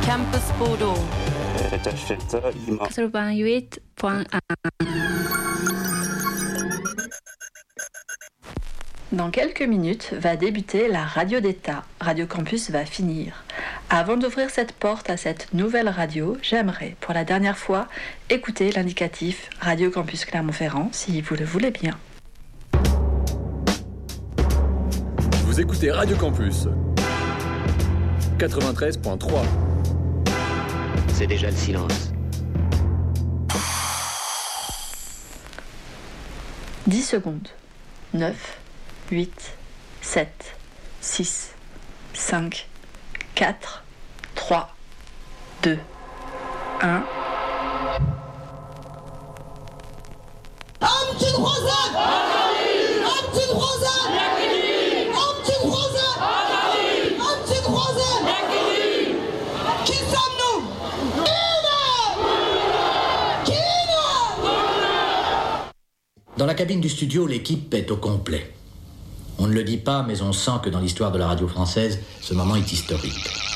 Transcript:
Campus Bordeaux. 88.1. Dans quelques minutes va débuter la radio d'État. Radio Campus va finir. Avant d'ouvrir cette porte à cette nouvelle radio, j'aimerais, pour la dernière fois, écouter l'indicatif Radio Campus Clermont-Ferrand, si vous le voulez bien. Vous écoutez Radio Campus 93.3. C'est déjà le silence. 10 secondes. 9, 8, 7, 6, 5, 4, 3, 2, 1. Dans la cabine du studio, l'équipe est au complet. On ne le dit pas, mais on sent que dans l'histoire de la radio française, ce moment est historique.